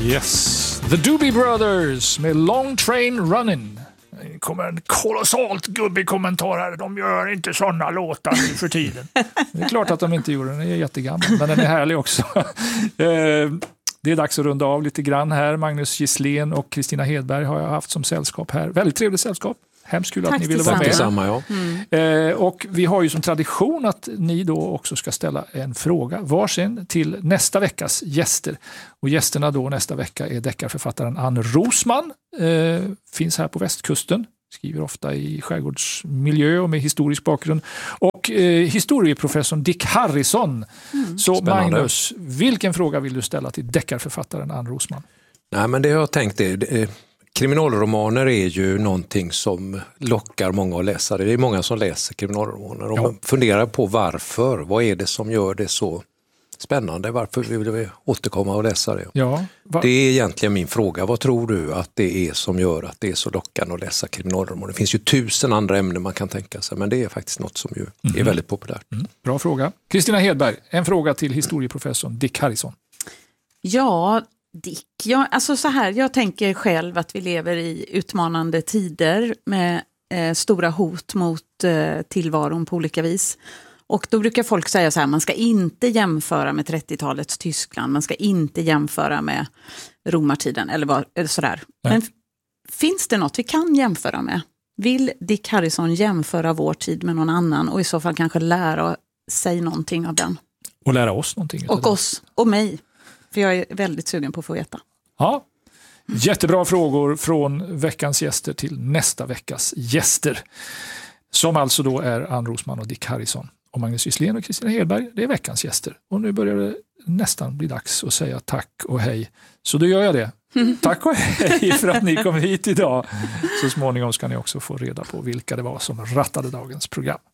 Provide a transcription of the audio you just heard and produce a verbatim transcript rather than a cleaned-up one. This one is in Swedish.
Yes, The Doobie Brothers med Long Train Running. Det kommer en kolossalt gubbig kommentar här. De gör inte sådana låtar nu för tiden. Det är klart att de inte gjorde den. Den är jättegammal, men den är härlig också. Det är dags att runda av lite grann här. Magnus Gisslén och Kristina Hedberg har jag haft som sällskap här. Väldigt trevligt sällskap. Hemskt kul att ni ville vara med. Detsamma, ja. Mm. Eh, och vi har ju som tradition att ni då också ska ställa en fråga varsin till nästa veckas gäster. Och gästerna då nästa vecka är deckarförfattaren Ann Rosman. Eh, finns här på västkusten. Skriver ofta i skärgårdsmiljö och med historisk bakgrund. Och eh, historieprofessorn Dick Harrison. Mm. Så Spännande. Magnus, vilken fråga vill du ställa till deckarförfattaren Ann Rosman? Nej, men det jag har tänkt är... Det, kriminalromaner är ju någonting som lockar många att läsa. Det är många som läser kriminalromaner och ja. funderar på varför. Vad är det som gör det så spännande? Varför vill vi återkomma och läsa det? Ja, va- det är egentligen min fråga. Vad tror du att det är som gör att det är så lockande att läsa kriminalromaner? Det finns ju tusen andra ämnen man kan tänka sig, men det är faktiskt något som ju mm. är väldigt populärt. Mm. Bra fråga. Kristina Hedberg, en fråga till historieprofessorn Dick Harrison. Ja, Dick. Jag, alltså så här, jag tänker själv att vi lever i utmanande tider med eh, stora hot mot eh, tillvaron på olika vis. Och då brukar folk säga så här, man ska inte jämföra med trettiotalets Tyskland, man ska inte jämföra med romartiden eller, vad, eller sådär. Men f- finns det något vi kan jämföra med? Vill Dick Harrison jämföra vår tid med någon annan och i så fall kanske lära sig någonting av den? Och lära oss någonting. Och oss, och mig. För jag är väldigt sugen på att få veta. Ja, jättebra frågor från veckans gäster till nästa veckas gäster. Som alltså då är Ann Rosman och Dick Harrison. Och Magnus Gisslén och Kristina Hedberg, det är veckans gäster. Och nu börjar det nästan bli dags att säga tack och hej. Så då gör jag det. Tack och hej för att ni kom hit idag. Så småningom ska ni också få reda på vilka det var som rattade dagens program.